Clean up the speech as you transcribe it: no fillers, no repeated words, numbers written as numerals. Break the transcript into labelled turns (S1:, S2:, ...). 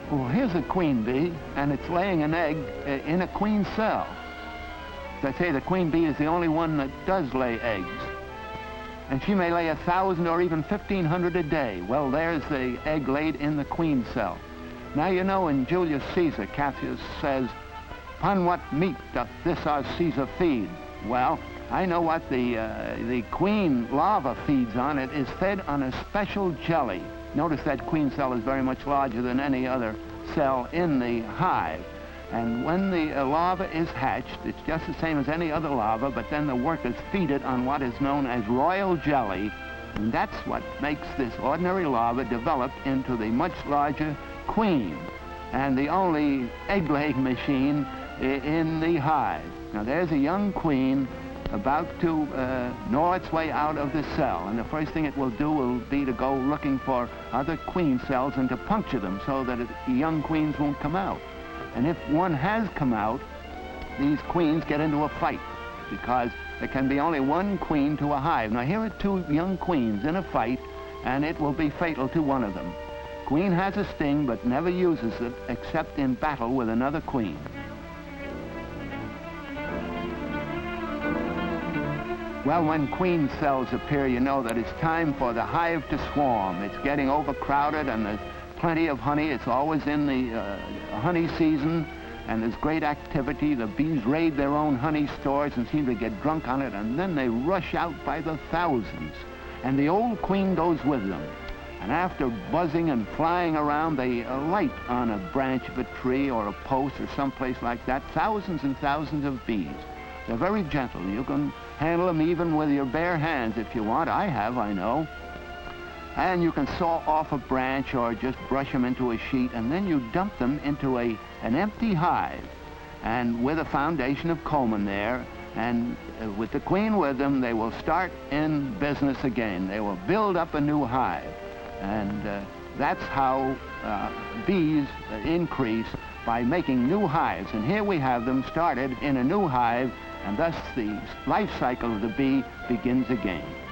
S1: Well, here's a queen bee, and it's laying an egg in a queen cell. As I say, the queen bee is the only one that does lay eggs. And she may lay 1,000 or even 1,500 a day. Well, there's the egg laid in the queen cell. Now, you know, in Julius Caesar, Cassius says, "Upon what meat doth this our Caesar feed?" Well, I know what the queen larva feeds on. It is fed on a special jelly. Notice that queen cell is very much larger than any other cell in the hive. And when the larva is hatched, it's just the same as any other larva, but then the workers feed it on what is known as royal jelly, and that's what makes this ordinary larva develop into the much larger queen, and the only egg-laying machine in the hive. Now there's a young queen about to gnaw its way out of the cell, and the first thing it will do will be to go looking for other queen cells and to puncture them so that the young queens won't come out. And if one has come out, these queens get into a fight because there can be only one queen to a hive. Now here are two young queens in a fight, and it will be fatal to one of them. Queen has a sting but never uses it except in battle with another queen. Well, when queen cells appear, you know that it's time for the hive to swarm. It's getting overcrowded and there's plenty of honey. It's always in the honey season, and there's great activity. The bees raid their own honey stores and seem to get drunk on it, and then they rush out by the thousands. And the old queen goes with them. And after buzzing and flying around, they alight on a branch of a tree or a post or someplace like that, thousands and thousands of bees. They're very gentle. You can handle them even with your bare hands if you want. I have, I know. And you can saw off a branch or just brush them into a sheet, and then you dump them into an empty hive, and with a foundation of comb in there, and with the queen with them, they will start in business again. They will build up a new hive, and that's how bees increase, by making new hives. And here we have them started in a new hive, and thus the life cycle of the bee begins again.